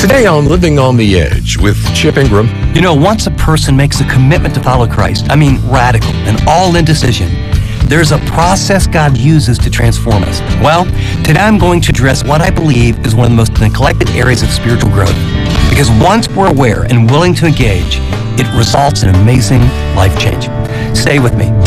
Today on Living on the Edge with Chip Ingram. You know, once a person makes a commitment to follow Christ, radical and all-in decision, there's a process God uses to transform us. Well, today I'm going to address what I believe is one of the most neglected areas of spiritual growth. Because once we're aware and willing to engage, it results in amazing life change. Stay with me.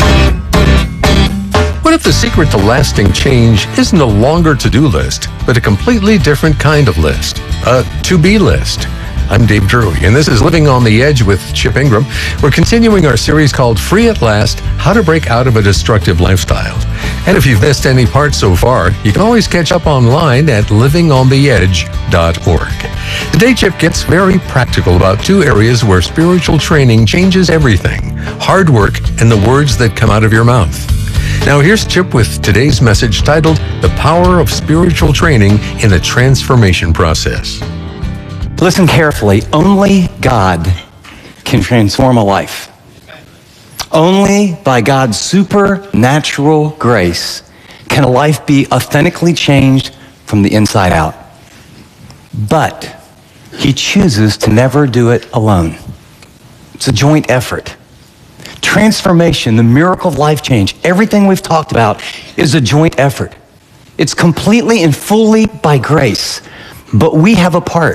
What if the secret to lasting change isn't a longer to-do list, but a completely different kind of list? A to-be list. I'm Dave Drury, and this is Living on the Edge with Chip Ingram. We're continuing our series called Free at Last, How to Break Out of a Destructive Lifestyle. And if you've missed any part so far, you can always catch up online at livingontheedge.org. Today, Chip gets very practical about two areas where spiritual training changes everything: hard work and the words that come out of your mouth. Now here's Chip with today's message titled, The Power of Spiritual Training in the Transformation Process. Listen carefully. Only God can transform a life. Only by God's supernatural grace can a life be authentically changed from the inside out. But He chooses to never do it alone. It's a joint effort. Transformation, the miracle of life change, everything we've talked about is a joint effort. It's completely and fully by grace, but we have a part.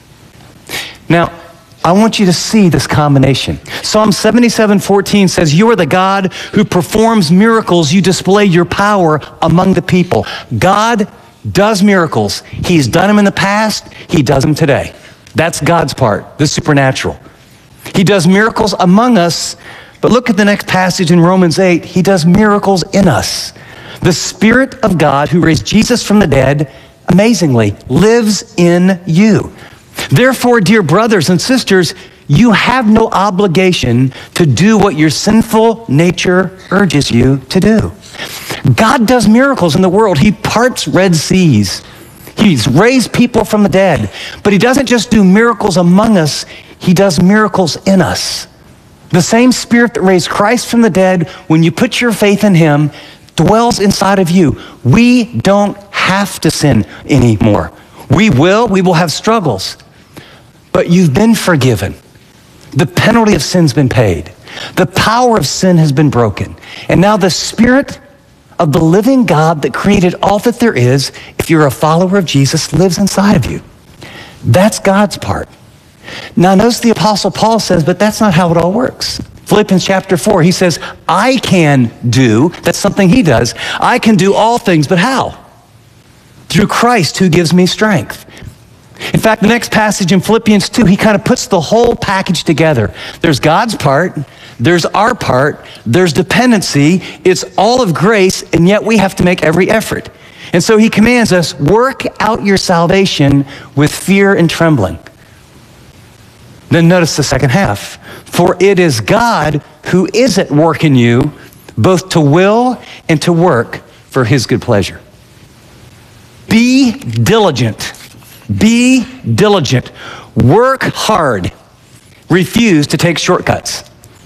Now, I want you to see this combination. Psalm 77:14 says, "You are the God who performs miracles. You display your power among the people." God does miracles. He's done them in the past. He does them today. That's God's part, the supernatural. He does miracles among us. But look at the next passage in Romans 8. He does miracles in us. The Spirit of God who raised Jesus from the dead, amazingly, lives in you. Therefore, dear brothers and sisters, you have no obligation to do what your sinful nature urges you to do. God does miracles in the world. He parts Red Seas. He's raised people from the dead. But He doesn't just do miracles among us. He does miracles in us. The same Spirit that raised Christ from the dead, when you put your faith in Him, dwells inside of you. We don't have to sin anymore. We will have struggles. But you've been forgiven. The penalty of sin's been paid. The power of sin has been broken. And now the Spirit of the living God that created all that there is, if you're a follower of Jesus, lives inside of you. That's God's part. Now notice the Apostle Paul says, but that's not how it all works. Philippians chapter 4, he says, I can do, that's something he does, I can do all things, but how? Through Christ who gives me strength. In fact, the next passage in Philippians 2, he kind of puts the whole package together. There's God's part, there's our part, there's dependency, it's all of grace, and yet we have to make every effort. And so he commands us, work out your salvation with fear and trembling. Then notice the second half. For it is God who is at work in you, both to will and to work for His good pleasure. Be diligent. Be diligent. Work hard. Refuse to take shortcuts.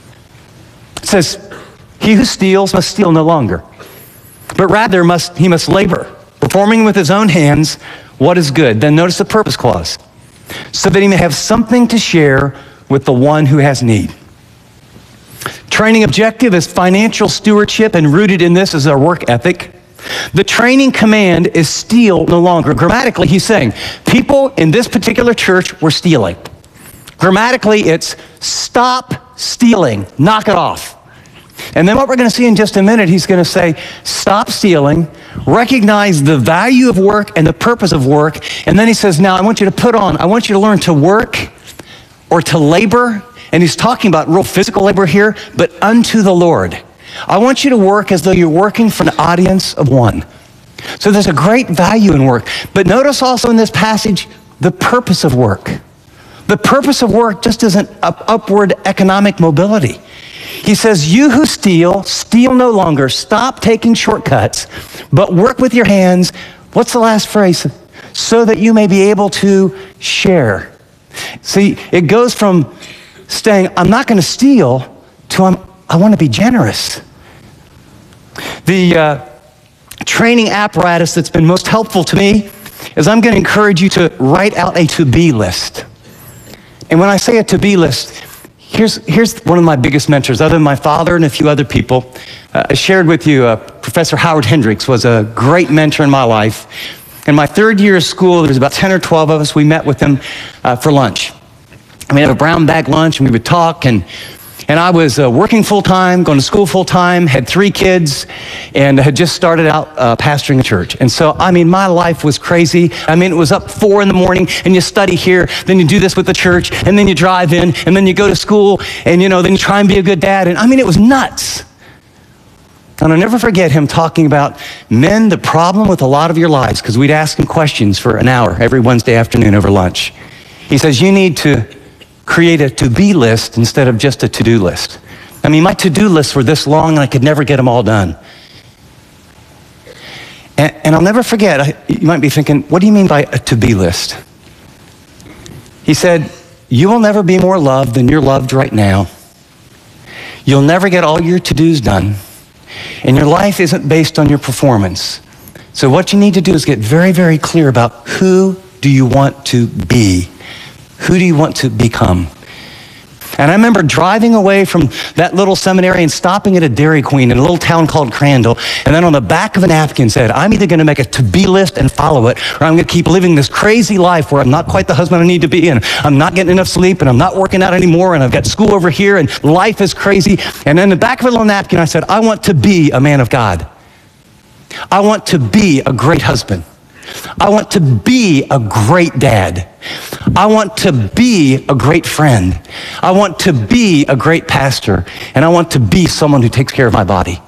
It says, he who steals must steal no longer, but rather he must labor, performing with his own hands what is good. Then notice the purpose clause. So that he may have something to share with the one who has need. Training objective is financial stewardship, and rooted in this is our work ethic. The training command is steal no longer. Grammatically, he's saying, people in this particular church were stealing. Grammatically, it's stop stealing, knock it off. And then what we're going to see in just a minute, he's going to say, stop stealing, recognize the value of work and the purpose of work. And then he says, now I want you to learn to work or to labor. And he's talking about real physical labor here, but unto the Lord. I want you to work as though you're working for an audience of one. So there's a great value in work. But notice also in this passage, the purpose of work. The purpose of work just isn't upward economic mobility. He says, you who steal, steal no longer. Stop taking shortcuts, but work with your hands. What's the last phrase? So that you may be able to share. See, it goes from saying, I'm not going to steal, to I want to be generous. The training apparatus that's been most helpful to me is I'm going to encourage you to write out a to-be list. And when I say a to-be list, here's one of my biggest mentors, other than my father and a few other people. I shared with you, Professor Howard Hendricks was a great mentor in my life. In my third year of school, there was about 10 or 12 of us. We met with him for lunch. And we had a brown bag lunch, and we would talk, and I was working full-time, going to school full-time, had 3 kids, and had just started out pastoring a church. And so, my life was crazy. It was up 4 in the morning, and you study here, then you do this with the church, and then you drive in, and then you go to school, and then you try and be a good dad. And it was nuts. And I'll never forget him talking about men, the problem with a lot of your lives, because we'd ask him questions for an hour every Wednesday afternoon over lunch. He says, you need to create a to-be list instead of just a to-do list. My to-do lists were this long and I could never get them all done. And I'll never forget, you might be thinking, what do you mean by a to-be list? He said, you will never be more loved than you're loved right now. You'll never get all your to-dos done. And your life isn't based on your performance. So what you need to do is get very, very clear about who do you want to be? Who do you want to become? And I remember driving away from that little seminary and stopping at a Dairy Queen in a little town called Crandall. And then on the back of a napkin said, I'm either going to make a to-be list and follow it, or I'm going to keep living this crazy life where I'm not quite the husband I need to be, and I'm not getting enough sleep, and I'm not working out anymore, and I've got school over here, and life is crazy. And in the back of a little napkin, I said, I want to be a man of God. I want to be a great husband. I want to be a great dad. I want to be a great friend. I want to be a great pastor. And I want to be someone who takes care of my body.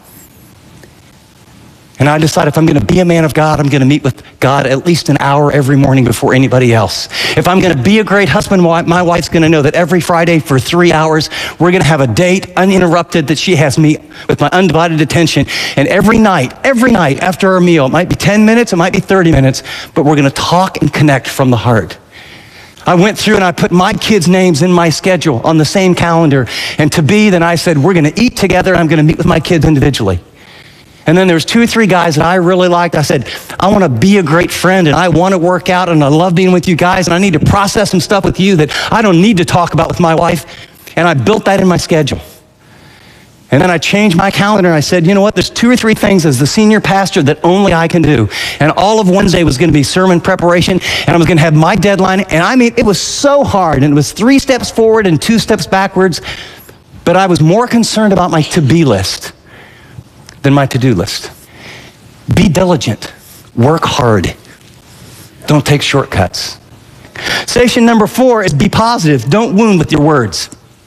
And I decided if I'm going to be a man of God, I'm going to meet with God at least an hour every morning before anybody else. If I'm going to be a great husband, my wife's going to know that every Friday for 3 hours, we're going to have a date uninterrupted that she has me with my undivided attention. And every night after our meal, it might be 10 minutes, it might be 30 minutes, but we're going to talk and connect from the heart. I went through and I put my kids' names in my schedule on the same calendar. And then I said, we're going to eat together and I'm going to meet with my kids individually. And then there's 2 or 3 guys that I really liked. I said, I want to be a great friend and I want to work out and I love being with you guys and I need to process some stuff with you that I don't need to talk about with my wife. And I built that in my schedule. And then I changed my calendar and I said, you know what, there's 2 or 3 things as the senior pastor that only I can do. And all of Wednesday was going to be sermon preparation and I was going to have my deadline. And it was so hard and it was 3 steps forward and 2 steps backwards. But I was more concerned about my to-be list than my to-do list. Be diligent. Work hard. Don't take shortcuts. Station number 4 is be positive. Don't wound with your words.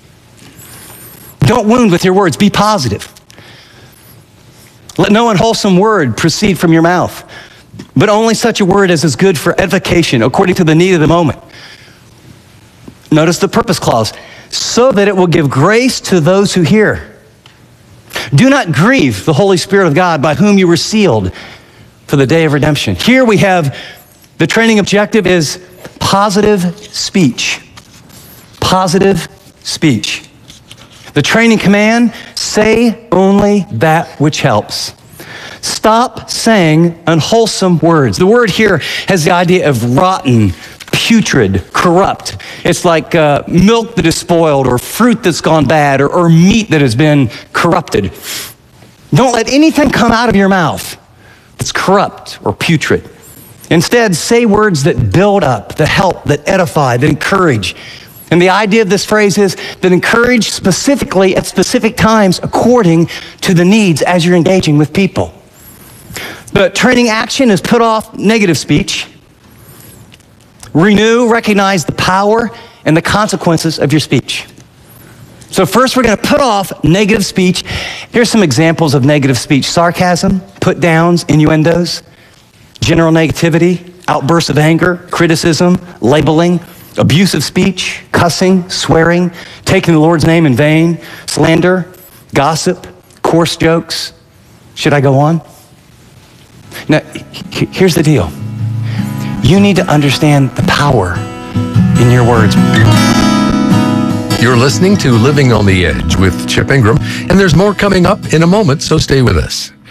Don't wound with your words. Be positive. Let no unwholesome word proceed from your mouth, but only such a word as is good for edification, according to the need of the moment. Notice the purpose clause. So that it will give grace to those who hear. Do not grieve the Holy Spirit of God, by whom you were sealed for the day of redemption. Here we have the training objective is positive speech. Positive speech. The training command, say only that which helps. Stop saying unwholesome words. The word here has the idea of rotten, putrid, corrupt. It's like milk that is spoiled or fruit that's gone bad or meat that has been corrupted. Don't let anything come out of your mouth that's corrupt or putrid. Instead, say words that build up, that help, that edify, that encourage. And the idea of this phrase is that encourage specifically at specific times according to the needs as you're engaging with people. The training action is put off negative speech. Renew, recognize the power and the consequences of your speech. So first we're going to put off negative speech. Here's some examples of negative speech. Sarcasm, put downs, innuendos, general negativity, outbursts of anger, criticism, labeling, abusive speech, cussing, swearing, taking the Lord's name in vain, slander, gossip, coarse jokes. Should I go on? Now, here's the deal. You need to understand the power in your words. You're listening to Living on the Edge with Chip Ingram, and there's more coming up in a moment, so stay with us.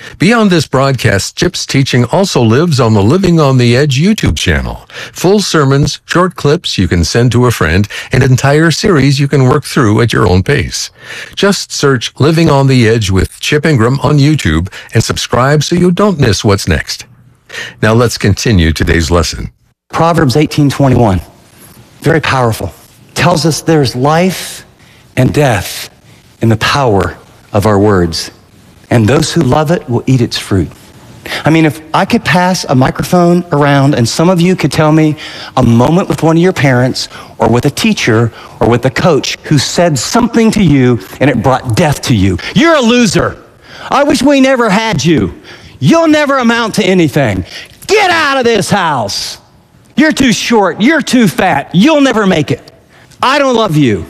Beyond this broadcast, Chip's teaching also lives on the Living on the Edge YouTube channel. Full sermons, short clips you can send to a friend, and entire series you can work through at your own pace. Just search Living on the Edge with Chip Ingram on YouTube and subscribe so you don't miss what's next. Now let's continue today's lesson. Proverbs 18:21, very powerful. Tells us there's life and death in the power of our words, and those who love it will eat its fruit. I mean, if I could pass a microphone around and some of you could tell me a moment with one of your parents or with a teacher or with a coach who said something to you and it brought death to you. You're a loser. I wish we never had you. You'll never amount to anything. Get out of this house. You're too short. You're too fat. You'll never make it. I don't love you.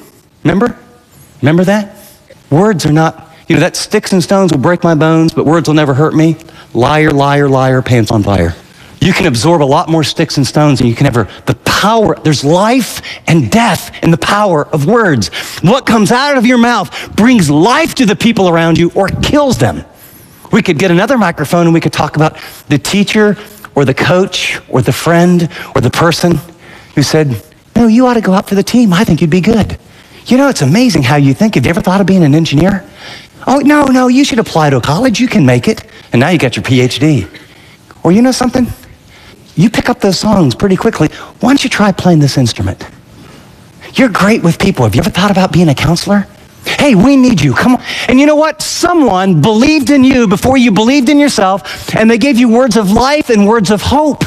Remember that? Words are not, that sticks and stones will break my bones, but words will never hurt me. Liar, liar, liar, pants on fire. You can absorb a lot more sticks and stones than you can ever. The power, there's life and death in the power of words. What comes out of your mouth brings life to the people around you or kills them. We could get another microphone and we could talk about the teacher or the coach or the friend or the person who said, no, you ought to go out for the team. I think you'd be good. It's amazing how you think. Have you ever thought of being an engineer? Oh, no, you should apply to a college. You can make it. And now you got your PhD. Or you know something? You pick up those songs pretty quickly. Why don't you try playing this instrument? You're great with people. Have you ever thought about being a counselor? Hey, we need you. Come on. And you know what? Someone believed in you before you believed in yourself, and they gave you words of life and words of hope.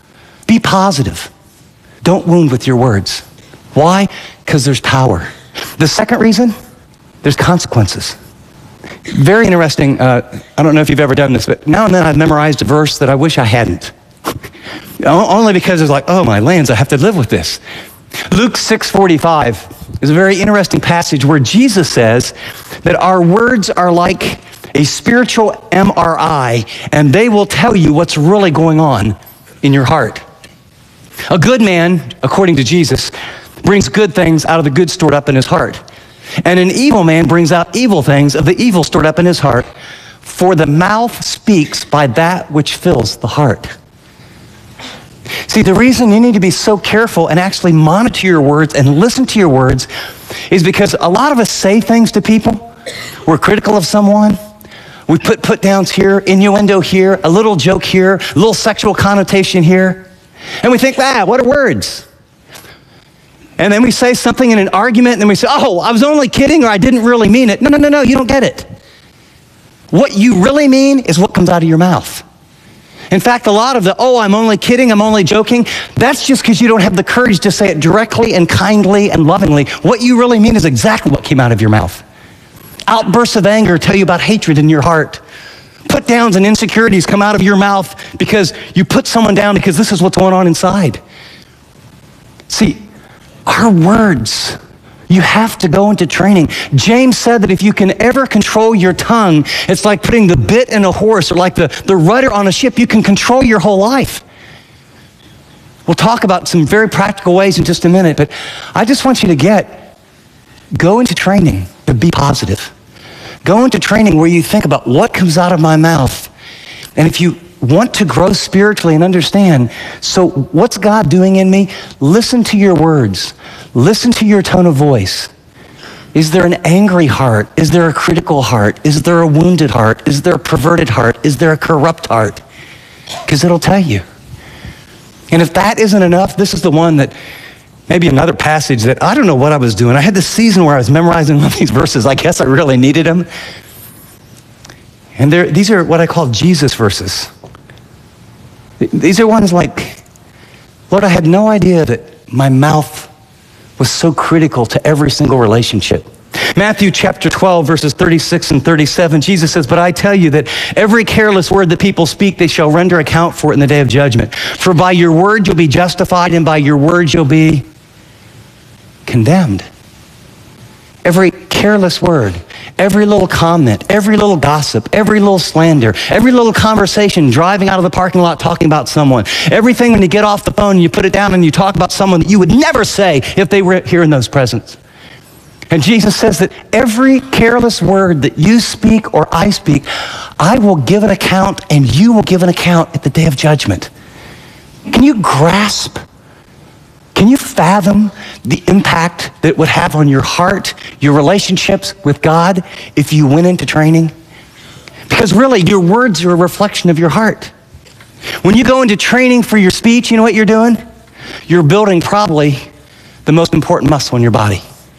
Be positive. Don't wound with your words. Why? Because there's power. The second reason, there's consequences. Very interesting. I don't know if you've ever done this, but now and then I've memorized a verse that I wish I hadn't. Only because it's like, oh my lands, I have to live with this. Luke 6:45 is a very interesting passage where Jesus says that our words are like a spiritual MRI, and they will tell you what's really going on in your heart. A good man, according to Jesus, brings good things out of the good stored up in his heart. And an evil man brings out evil things of the evil stored up in his heart. For the mouth speaks by that which fills the heart. See, the reason you need to be so careful and actually monitor your words and listen to your words is because a lot of us say things to people. We're critical of someone. We put downs here, innuendo here, a little joke here, a little sexual connotation here. And we think, what are words? And then we say something in an argument, and then we say, oh, I was only kidding, or I didn't really mean it. No, you don't get it. What you really mean is what comes out of your mouth. In fact, a lot of the, I'm only kidding, I'm only joking, that's just because you don't have the courage to say it directly and kindly and lovingly. What you really mean is exactly what came out of your mouth. Outbursts of anger tell you about hatred in your heart. Put downs and insecurities come out of your mouth because you put someone down because this is what's going on inside. See, our words, you have to go into training. James said that if you can ever control your tongue, it's like putting the bit in a horse or like the rudder on a ship. You can control your whole life. We'll talk about some very practical ways in just a minute, but I just want you to go into training to be positive. Go into training where you think about what comes out of my mouth. And if you want to grow spiritually and understand, so what's God doing in me? Listen to your words. Listen to your tone of voice. Is there an angry heart? Is there a critical heart? Is there a wounded heart? Is there a perverted heart? Is there a corrupt heart? Because it'll tell you. And if that isn't enough, this is the one that maybe another passage that I don't know what I was doing. I had this season where I was memorizing all these verses. I guess I really needed them. And these are what I call Jesus verses. These are ones like, Lord, I had no idea that my mouth was so critical to every single relationship. Matthew chapter 12, verses 36 and 37, Jesus says, but I tell you that every careless word that people speak, they shall render account for it in the day of judgment. For by your word you'll be justified, and by your words you'll be condemned. Every careless word, every little comment, every little gossip, every little slander, every little conversation driving out of the parking lot talking about someone, everything when you get off the phone and you put it down and you talk about someone that you would never say if they were here in those presence. And Jesus says that every careless word that you speak or I speak, I will give an account and you will give an account at the day of judgment. Can you grasp, can you fathom the impact that it would have on your heart, your relationships with God if you went into training? Because really, your words are a reflection of your heart. When you go into training for your speech, you know what you're doing? You're building probably the most important muscle in your body.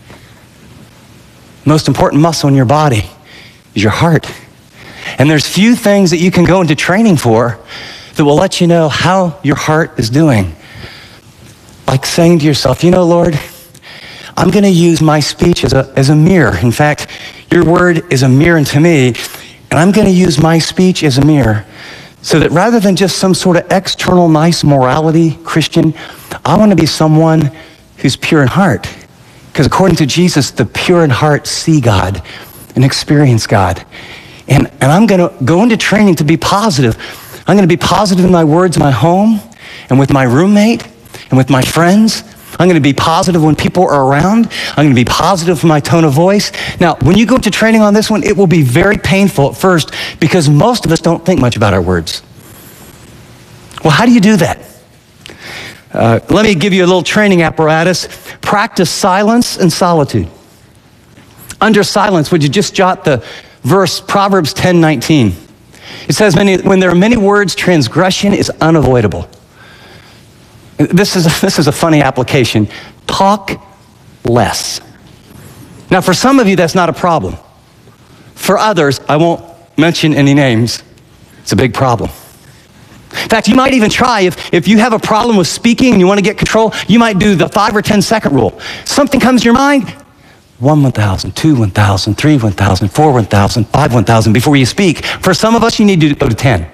Most important muscle in your body is your heart. And there's few things that you can go into training for that will let you know how your heart is doing. Like saying to yourself, you know, Lord, I'm going to use my speech as a mirror. In fact, your word is a mirror unto me, and I'm going to use my speech as a mirror so that rather than just some sort of external nice morality Christian, I want to be someone who's pure in heart. Because according to Jesus, the pure in heart see God and experience God. And I'm going to go into training to be positive. I'm going to be positive in my words in my home and with my roommate and with my friends. I'm going to be positive when people are around. I'm going to be positive in my tone of voice. Now, when you go into training on this one, it will be very painful at first because most of us don't think much about our words. Well, how do you do that? Let me give you a little training apparatus. Practice silence and solitude. Under silence, would you just jot the verse, Proverbs 10:19. It says, when there are many words, transgression is unavoidable. This is a funny application. Talk less. Now, for some of you, that's not a problem. For others, I won't mention any names. It's a big problem. In fact, you might even try, if you have a problem with speaking and you want to get control, you might do the 5 or 10 second rule. Something comes to your mind, 1, 1,000, 2, 1,000, 3, 1,000, 4, 1,000, 5, 1,000 before you speak. For some of us, you need to go to 10.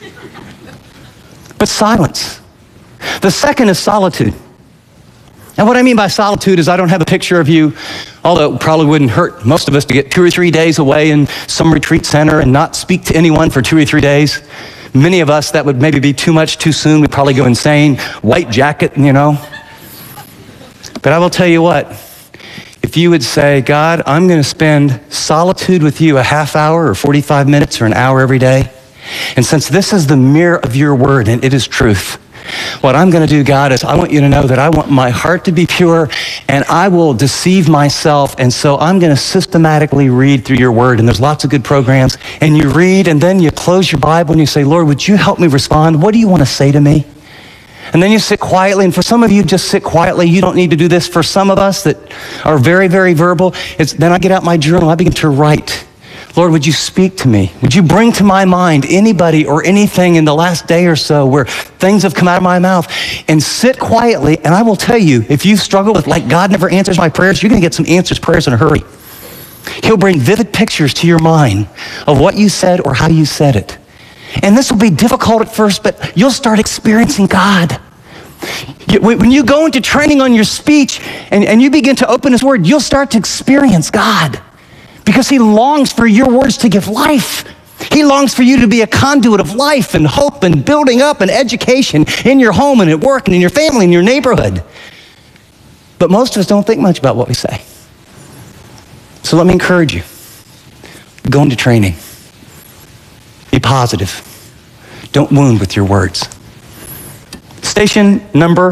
But silence. The second is solitude. And what I mean by solitude is I don't have a picture of you, although it probably wouldn't hurt most of us to get 2 or 3 days away in some retreat center and not speak to anyone for 2 or 3 days. Many of us, that would maybe be too much too soon. We'd probably go insane, white jacket, you know. But I will tell you what, if you would say, God, I'm going to spend solitude with you a half hour or 45 minutes or an hour every day. And since this is the mirror of your word and it is truth, what I'm going to do, God, is I want you to know that I want my heart to be pure and I will deceive myself. And so I'm going to systematically read through your word. And there's lots of good programs. And you read and then you close your Bible and you say, Lord, would you help me respond? What do you want to say to me? And then you sit quietly. And for some of you, just sit quietly. You don't need to do this. For some of us that are very, very verbal, then I get out my journal. I begin to write. Lord, would you speak to me? Would you bring to my mind anybody or anything in the last day or so where things have come out of my mouth? And sit quietly, and I will tell you, if you struggle with like God never answers my prayers, you're going to get some answers prayers in a hurry. He'll bring vivid pictures to your mind of what you said or how you said it. And this will be difficult at first, but you'll start experiencing God. When you go into training on your speech and you begin to open his word, you'll start to experience God. Because he longs for your words to give life. He longs for you to be a conduit of life and hope and building up and education in your home and at work and in your family and your neighborhood. But most of us don't think much about what we say. So let me encourage you. Go into training. Be positive. Don't wound with your words. Station number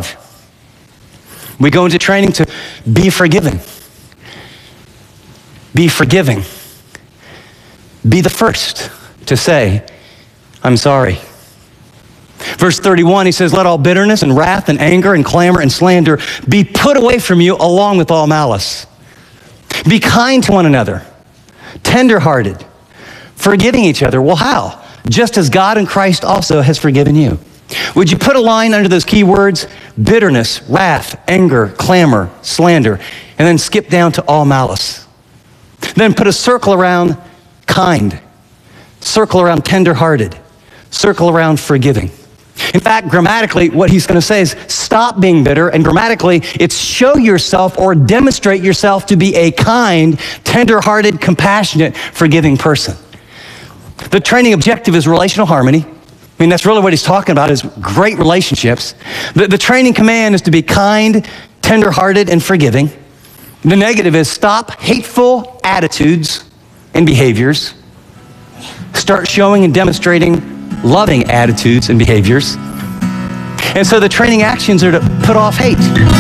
5. We go into training to be forgiven. Be forgiving. Be the first to say, I'm sorry. Verse 31, he says, let all bitterness and wrath and anger and clamor and slander be put away from you along with all malice. Be kind to one another, tenderhearted, forgiving each other. Well, how? Just as God in Christ also has forgiven you. Would you put a line under those key words? Bitterness, wrath, anger, clamor, slander, and then skip down to all malice. Then put a circle around kind, circle around tender-hearted, circle around forgiving. In fact, grammatically, what he's going to say is stop being bitter, and grammatically, it's show yourself or demonstrate yourself to be a kind, tender-hearted, compassionate, forgiving person. The training objective is relational harmony. I mean, that's really what he's talking about, is great relationships. The training command is to be kind, tender-hearted, and forgiving. The negative is stop hateful attitudes and behaviors. Start showing and demonstrating loving attitudes and behaviors. And so the training actions are to put off hate.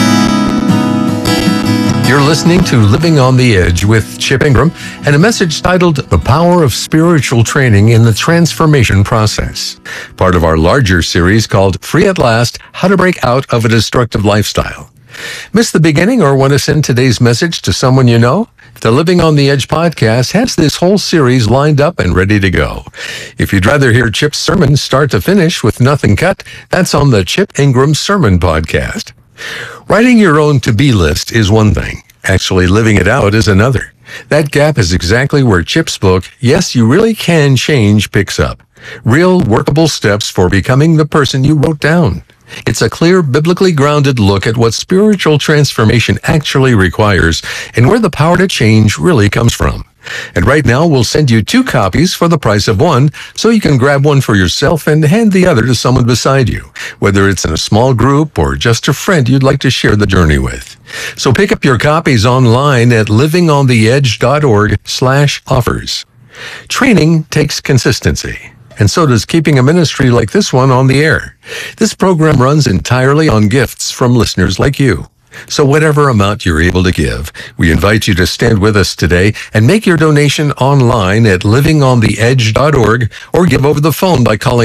You're listening to Living on the Edge with Chip Ingram and a message titled The Power of Spiritual Training in the Transformation Process, part of our larger series called Free at Last, How to Break Out of a Destructive Lifestyle. Miss the beginning or want to send today's message to someone you know? The Living on the Edge podcast has this whole series lined up and ready to go. If you'd rather hear Chip's sermon start to finish with nothing cut, that's on the Chip Ingram Sermon Podcast. Writing your own to-be list is one thing. Actually living it out is another. That gap is exactly where Chip's book, Yes, You Really Can Change, picks up. Real, workable steps for becoming the person you wrote down. It's a clear, biblically grounded look at what spiritual transformation actually requires and where the power to change really comes from. And right now, we'll send you 2 copies for the price of 1, so you can grab one for yourself and hand the other to someone beside you, whether it's in a small group or just a friend you'd like to share the journey with. So pick up your copies online at livingontheedge.org/offers. Training takes consistency, and so does keeping a ministry like this one on the air. This program runs entirely on gifts from listeners like you. So whatever amount you're able to give, we invite you to stand with us today and make your donation online at livingontheedge.org or give over the phone by calling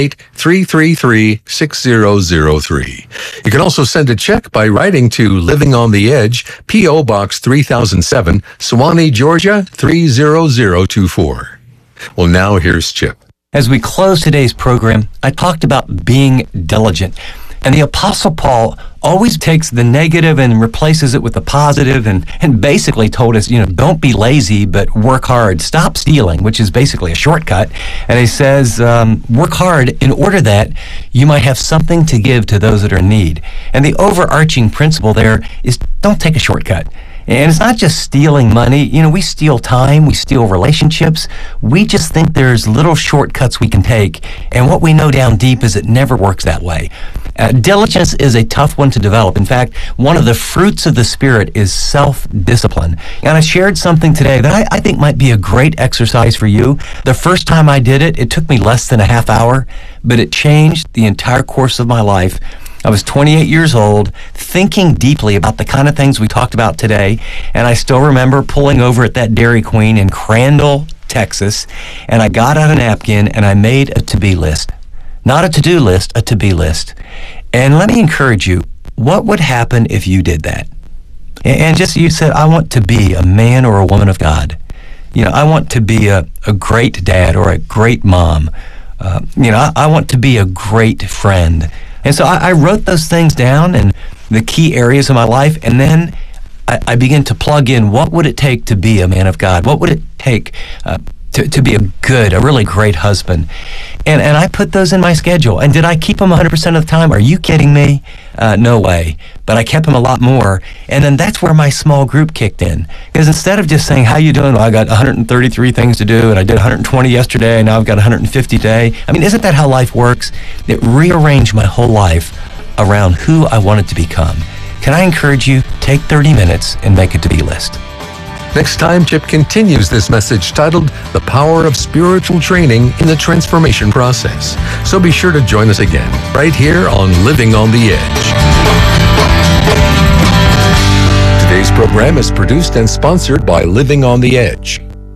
888-333-6003. You can also send a check by writing to Living on the Edge, P.O. Box 3007, Suwanee, Georgia 30024. Well, now here's Chip. As we close today's program, I talked about being diligent. And the Apostle Paul always takes the negative and replaces it with the positive and basically told us, don't be lazy, but work hard. Stop stealing, which is basically a shortcut. And he says, work hard in order that you might have something to give to those that are in need. And the overarching principle there is don't take a shortcut. And it's not just stealing money. We steal time, we steal relationships. We just think there's little shortcuts we can take. And what we know down deep is it never works that way. Diligence is a tough one to develop. In fact, one of the fruits of the Spirit is self-discipline. And I shared something today that I think might be a great exercise for you. The first time I did it, it took me less than a half hour, but it changed the entire course of my life. I was 28 years old, thinking deeply about the kind of things we talked about today, and I still remember pulling over at that Dairy Queen in Crandall, Texas, and I got out a napkin and I made a to-be list. Not a to-do list, a to-be list. And let me encourage you, what would happen if you did that? And just you said, I want to be a man or a woman of God. I want to be a great dad or a great mom. I want to be a great friend. And so I wrote those things down and the key areas of my life, and then I began to plug in what would it take to be a man of God? What would it take to be a really great husband? And I put those in my schedule. And did I keep them 100% of the time? Are you kidding me? No way. But I kept them a lot more. And then that's where my small group kicked in. Because instead of just saying, how you doing? Well, I got 133 things to do, and I did 120 yesterday, and now I've got 150 today. Isn't that how life works? It rearranged my whole life around who I wanted to become. Can I encourage you, take 30 minutes and make a to-be list. Next time, Chip continues this message titled The Power of Spiritual Training in the Transformation Process. So be sure to join us again, right here on Living on the Edge. Today's program is produced and sponsored by Living on the Edge.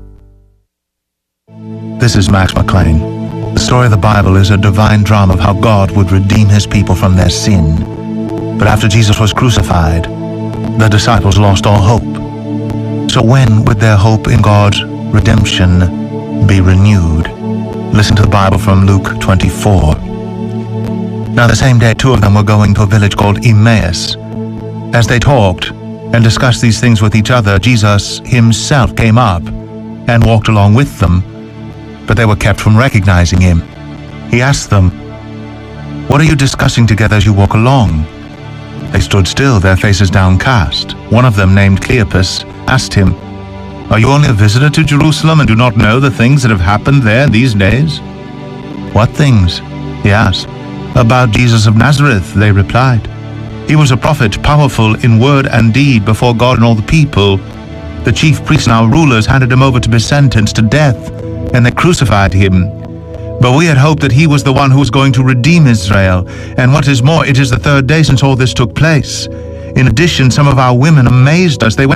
This is Max McLean. The story of the Bible is a divine drama of how God would redeem his people from their sin. But after Jesus was crucified, the disciples lost all hope. So when would their hope in God's redemption be renewed? Listen to the Bible from Luke 24. Now the same day, 2 of them were going to a village called Emmaus. As they talked and discussed these things with each other, Jesus himself came up and walked along with them, but they were kept from recognizing him. He asked them, "What are you discussing together as you walk along?" They stood still, their faces downcast. One of them, named Cleopas, asked him, "Are you only a visitor to Jerusalem and do not know the things that have happened there these days?" "What things?" he asked. "About Jesus of Nazareth," they replied. He was a prophet, powerful in word and deed before God and all the people. The chief priests and our rulers handed him over to be sentenced to death, and they crucified him. But we had hoped that he was the one who was going to redeem Israel. And what is more, it is the third day since all this took place. In addition, some of our women amazed us. They went